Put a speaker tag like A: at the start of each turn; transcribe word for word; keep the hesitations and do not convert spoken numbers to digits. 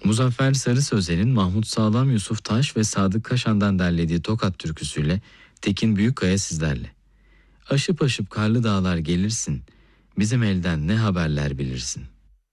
A: Muzaffer Sarı Sözen'in Mahmut Sağlam, Yusuf Taş ve Sadık Kaşan'dan derlediği Tokat türküsüyle Tekin Büyükkaya sizlerle. Aşıp aşıp karlı dağlar gelirsin, bizim elden ne haberler bilirsin.